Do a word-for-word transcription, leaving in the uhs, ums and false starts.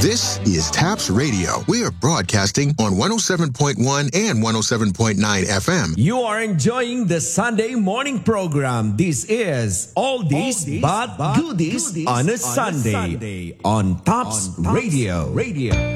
This is TAPS Radio. We are broadcasting on one oh seven point one and one oh seven point nine F M. You are enjoying the Sunday morning program. This is Oldies, Oldies but, but Goodies, goodies on a, on Sunday, a Sunday on TAPS Radio. Radio.